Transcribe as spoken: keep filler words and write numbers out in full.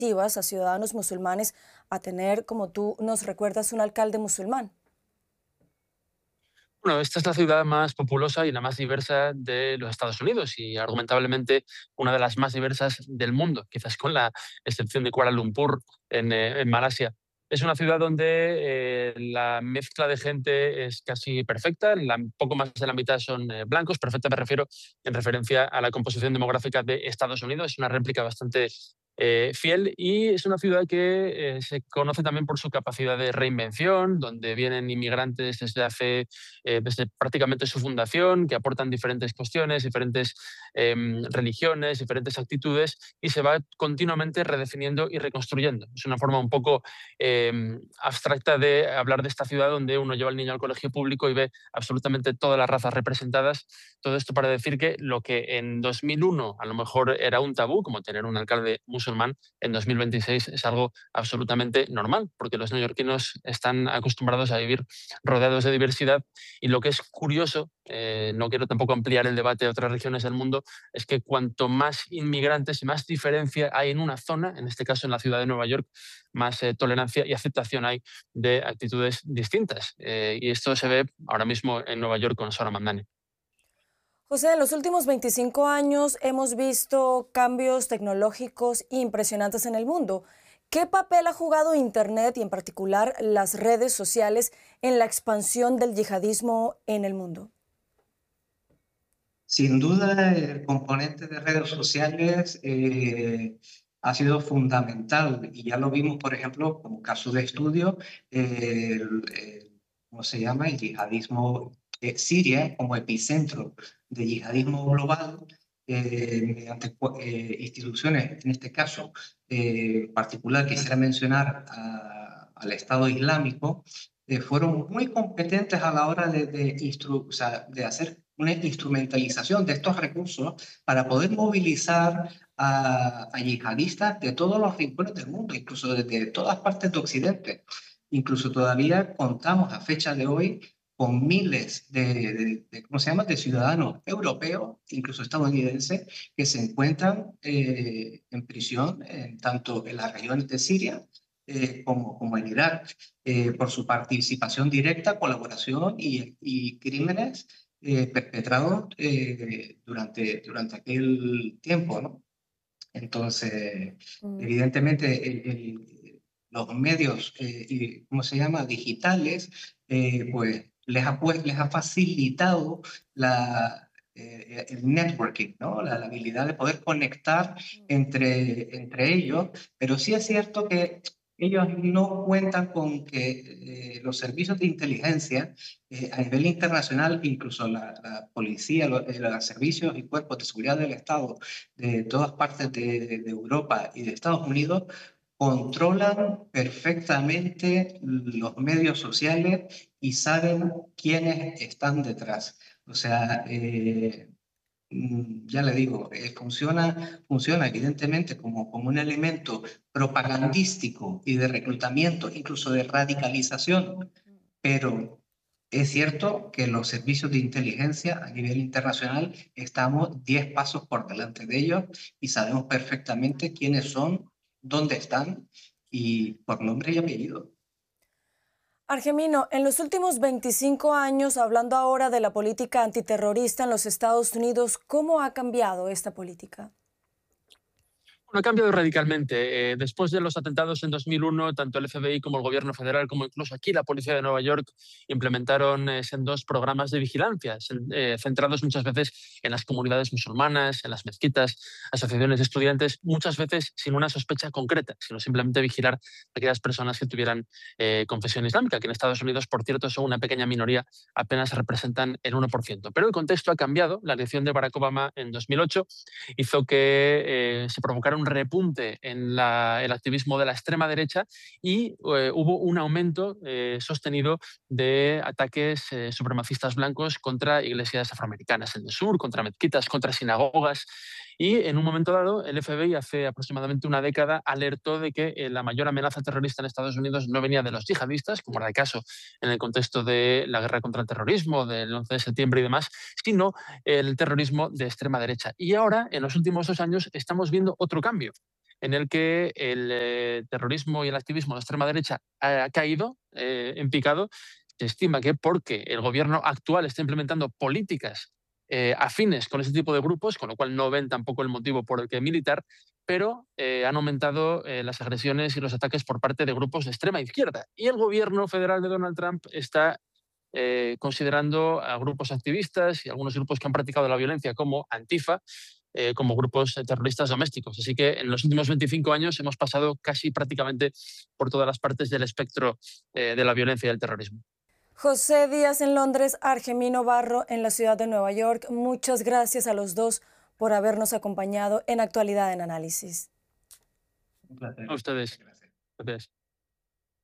atractivas a ciudadanos musulmanes a tener, como tú nos recuerdas, un alcalde musulmán? Bueno, esta es la ciudad más populosa y la más diversa de los Estados Unidos y argumentablemente una de las más diversas del mundo, quizás con la excepción de Kuala Lumpur en, eh, en Malasia. Es una ciudad donde eh, la mezcla de gente es casi perfecta, la, poco más de la mitad son eh, blancos, perfecta me refiero en referencia a la composición demográfica de Estados Unidos, es una réplica bastante eh, fiel y es una ciudad que eh, se conoce también por su capacidad de reinvención, donde vienen inmigrantes desde hace eh, desde prácticamente su fundación, que aportan diferentes cuestiones, diferentes eh, religiones, diferentes actitudes y se va continuamente redefiniendo y reconstruyendo. Es una forma un poco eh, abstracta de hablar de esta ciudad donde uno lleva al niño al colegio público y ve absolutamente todas las razas representadas. Todo esto para decir que lo que en dos mil uno a lo mejor era un tabú, como tener un alcalde musulmán, en dos mil veintiséis es algo absolutamente normal, porque los neoyorquinos están acostumbrados a vivir rodeados de diversidad y lo que es curioso, eh, no quiero tampoco ampliar el debate a otras regiones del mundo, es que cuanto más inmigrantes y más diferencia hay en una zona, en este caso en la ciudad de Nueva York, más eh, tolerancia y aceptación hay de actitudes distintas. Eh, y esto se ve ahora mismo en Nueva York con Sora Mandani. José, en los últimos veinticinco años hemos visto cambios tecnológicos impresionantes en el mundo. ¿Qué papel ha jugado Internet y en particular las redes sociales en la expansión del yihadismo en el mundo? Sin duda, el componente de redes sociales eh, ha sido fundamental y ya lo vimos, por ejemplo, como caso de estudio, eh, el, el- ¿cómo se llama? El yihadismo, eh, Siria como epicentro de yihadismo global, eh, mediante cu- eh, instituciones, en este caso eh, en particular quisiera mencionar a- al Estado Islámico, eh, fueron muy competentes a la hora de, de, instru- o sea, de hacer una instrumentalización de estos recursos para poder movilizar a, a yihadistas de todos los rincones del mundo, incluso desde todas partes de Occidente. Incluso todavía contamos a fecha de hoy con miles de, de, de ¿cómo se llama?, de ciudadanos europeos, incluso estadounidenses, que se encuentran eh, en prisión, en, tanto en las regiones de Siria eh, como, como en Irak, eh, por su participación directa, colaboración y, y crímenes eh, perpetrados eh, durante, durante aquel tiempo, ¿no? Entonces, Mm. evidentemente, el, el, los medios, eh, y, ¿cómo se llama?, digitales, eh, pues les ha, pues, les ha facilitado la, eh, el networking, ¿no? La, la habilidad de poder conectar entre, entre ellos, pero sí es cierto que ellos no cuentan con que eh, los servicios de inteligencia eh, a nivel internacional, incluso la, la policía, los, eh, los servicios y cuerpos de seguridad del Estado de todas partes de, de Europa y de Estados Unidos, controlan perfectamente los medios sociales y saben quiénes están detrás. O sea, eh, mm, ya le digo, eh, funciona, funciona evidentemente como, como un elemento propagandístico y de reclutamiento, incluso de radicalización, pero es cierto que los servicios de inteligencia a nivel internacional estamos diez pasos por delante de ellos y sabemos perfectamente quiénes son, dónde están y por nombre y apellido. Argemino, en los últimos veinticinco años, hablando ahora de la política antiterrorista en los Estados Unidos, ¿cómo ha cambiado esta política? Bueno, ha cambiado radicalmente. Eh, después de los atentados en dos mil uno, tanto el F B I como el gobierno federal, como incluso aquí la policía de Nueva York, implementaron eh, sendos programas de vigilancia, eh, centrados muchas veces en las comunidades musulmanas, en las mezquitas, asociaciones de estudiantes, muchas veces sin una sospecha concreta, sino simplemente vigilar a aquellas personas que tuvieran eh, confesión islámica, que en Estados Unidos, por cierto, son una pequeña minoría, apenas representan el uno por ciento. Pero el contexto ha cambiado. La elección de Barack Obama en dos mil ocho hizo que eh, se provocara un repunte en la, el activismo de la extrema derecha y eh, hubo un aumento eh, sostenido de ataques eh, supremacistas blancos contra iglesias afroamericanas en el sur, contra mezquitas, contra sinagogas. Y en un momento dado, el F B I, hace aproximadamente una década, alertó de que eh, la mayor amenaza terrorista en Estados Unidos no venía de los yihadistas, como era el caso en el contexto de la guerra contra el terrorismo, del once de septiembre y demás, sino el terrorismo de extrema derecha. Y ahora, en los últimos dos años, estamos viendo otro cambio. en el que el eh, terrorismo y el activismo de extrema derecha ha caído eh, en picado. Se estima que porque el gobierno actual está implementando políticas eh, afines con este tipo de grupos, con lo cual no ven tampoco el motivo por el que militar, pero eh, han aumentado eh, las agresiones y los ataques por parte de grupos de extrema izquierda. Y el gobierno federal de Donald Trump está eh, considerando a grupos activistas y algunos grupos que han practicado la violencia como Antifa, eh, como grupos terroristas domésticos. Así que en los últimos veinticinco años hemos pasado casi prácticamente por todas las partes del espectro eh, de la violencia y del terrorismo. José Díaz en Londres, Argemino Barro en la ciudad de Nueva York. Muchas gracias a los dos por habernos acompañado en Actualidad en Análisis. Un placer. A ustedes. Gracias. Gracias.